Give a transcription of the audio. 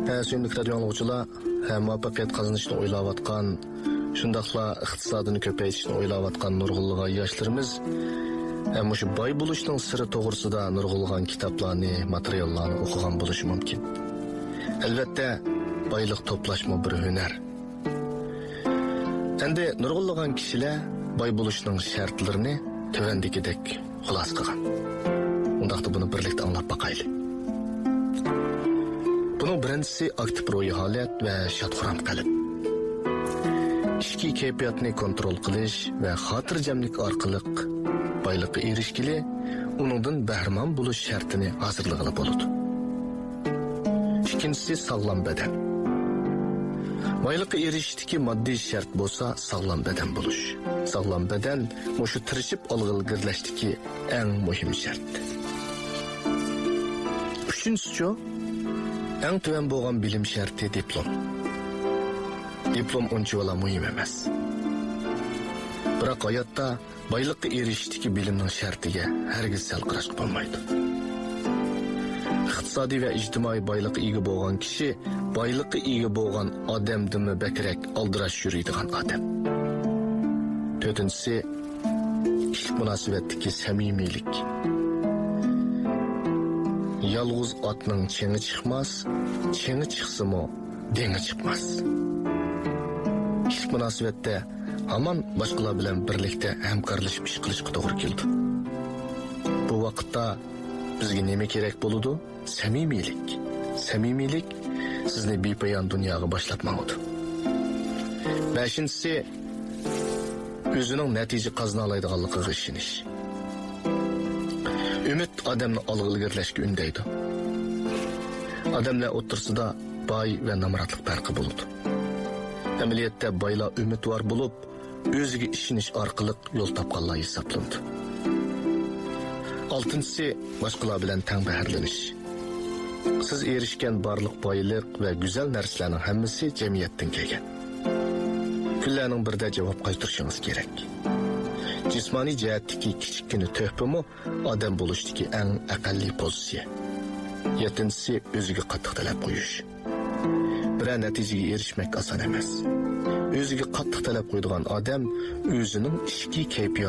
Suyumlik radio anglaguvchilar, muvaffaqiyat qozonishni o'ylayotgan, shundaqla iqtisodini ko'paytirishni o'ylayotgan nurg'unlagan yoshlarimiz shu boy bo'lishning siri to'g'risida nurg'unlagan kitoblarni, materiallarni o'qigan bo'lishi mumkin. Albatta, boylik to'plashmi bir hunar. Endi nurg'unlagan kishilar boy bo'lishning shartlarini tövendikidek xulos qilgan. Undaqda buni birlikda anglab boqaylik. Bunun birincisi aktif ruhi halet ve şadxuram qalb. İchki kayfiyatni kontrol qilish ve xotirjamlik orqali boylikka erishgili, uningdan bahramand bo'lish shartini hozirlig'ini bo'ladi. İkincisi sog'lom badan. Boylikka erishishdagi moddiy shart bo'lsa, sog'lom badan bo'lish. Sog'lom badan mushu tirishib olg'ilgirlashdagi eng muhim shart. Uchinchisi eng tuvan bo'lgan bilim sharti diplom. Diplom uncha muhim emas. Biroq hayotda boylikka erishishdagi bilimning shartiga hargiz sal qarashga bo'lmaydi. Iqtisodiy va ijtimoiy boylikka ega bo'lgan kishi boylikka ega bo'lgan odamdan bakrak aldirash yuradigan odam. To'rtinchisi kishilik munosabatdagi samimiylik. Yalğız atның çeni çıkmaz, çeni çıksımı deni çıkmaz. Kişilik münasebette aman başkalar bilen birlikte hemkarlaşıp iş kılışıp doğru keldi. Bu vakitte bizge neme gerek buludu? Samimilik. Samimilik sizni bepayan dünyaya başlatmalıdır. Beşincisi, özünün netice kazanalaydıqanlıqıga işiniş. Ümit adamni alg'ilgirlashga undaydi. Odamlar o'rtasida boy va namratlik farqi bo'ladi. Amaliyotda boylar umidvor bo'lib, o'ziga ishonish orqali yo'l topganlar hisoblanadi. Oltinchisi, boshqalar bilan teng bahrlanish. Siz erishgan barliq boylik va go'zal narsalarning hammasi jamiyatdan kelgan. Kunlarning birida javob qaytarishingiz kerak. Cismani jihatdagi kichikgina tuhfami odam bo'lishdagi eng aqalli pozitsiya. Yettinchisi o'ziga qattiq talab qo'yish. Biror natijaga erishmak oson emas. O'ziga qattiq talab qo'yadigan odam o'zining ichki kayfiyati